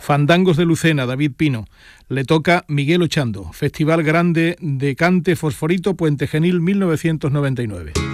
Fandangos de Lucena, David Pino. Le toca Miguel Ochando, Festival Grande de Cante Fosforito Puente Genil 1999.